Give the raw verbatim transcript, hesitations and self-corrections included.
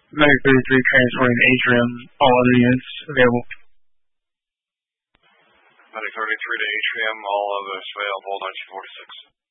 Medic thirty-three transporting to Atrium. All other units available. Medic thirty-three to Atrium. All others available. nineteen forty-six.